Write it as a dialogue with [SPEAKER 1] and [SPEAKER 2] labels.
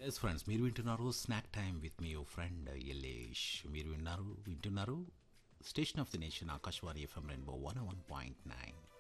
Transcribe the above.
[SPEAKER 1] Yes friends, మీరు వింటున్నారు snack time with me your friend Yalesh. మీరు వింటున్నారు station of the nation Akashvani FM rainbow 101.9.